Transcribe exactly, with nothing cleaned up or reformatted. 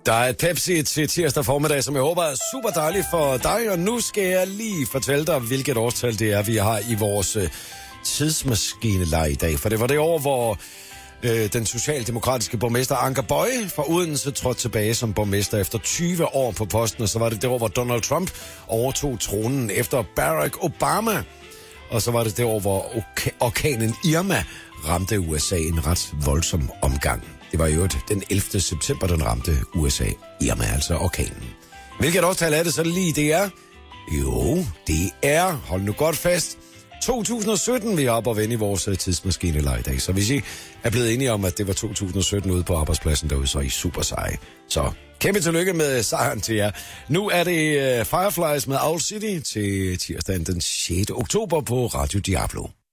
Der er et Pepsi til tirsdag formiddag, som jeg håber er super dejligt for dig. Og nu skal jeg lige fortælle dig, hvilket årstal det er, vi har i vores øh, tidsmaskineleg i dag. For det var det år, hvor øh, den socialdemokratiske borgmester Anker Boye fra Odense trådte tilbage som borgmester efter tyve år på posten. Og så var det det år, hvor Donald Trump overtog tronen efter Barack Obama. Og så var det det år, hvor orka- orkanen Irma ramte U S A en ret voldsom omgang. Det var jo den ellevte september, den ramte U S A. Irma, altså orkanen. Hvilket årstal er det så lige, det er? Jo, det er, hold nu godt fast, to tusind og sytten, vi er oppe og vende i vores tidsmaskineleg i dag. Så hvis I er blevet enige om, at det var to tusind og sytten ude på arbejdspladsen derude, så er I super seje. Så kæmpe tillykke med sejren til jer. Nu er det Fireflies med Owl City til tirsdagen den sjette oktober på Radio Diablo.